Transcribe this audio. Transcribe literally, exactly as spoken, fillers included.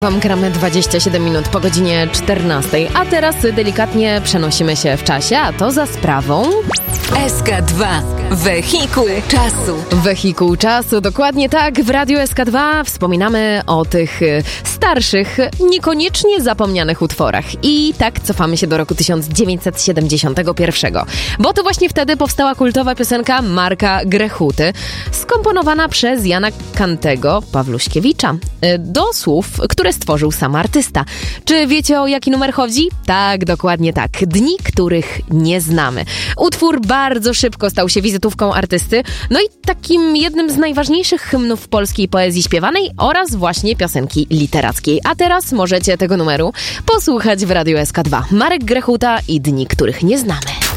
Wam gramy dwadzieścia siedem minut po godzinie czternastej, a teraz delikatnie przenosimy się w czasie, a to za sprawą... S K dwa. Wehikuł czasu. Wehikuł czasu, dokładnie tak. W Radiu S K dwa wspominamy o tych starszych, niekoniecznie zapomnianych utworach. I tak cofamy się do roku tysiąc dziewięćset siedemdziesiątego pierwszego. Bo to właśnie wtedy powstała kultowa piosenka Marka Grechuty, skomponowana przez Jana Kantego Pawluśkiewicza, do słów, które stworzył sam artysta. Czy wiecie, o jaki numer chodzi? Tak, dokładnie tak. Dni, których nie znamy. Utwór bardzo szybko stał się wizytówką artysty, no i takim jednym z najważniejszych hymnów polskiej poezji śpiewanej oraz właśnie piosenki literackiej. A teraz możecie tego numeru posłuchać w Radiu S K dwa. Marek Grechuta i Dni, których nie znamy.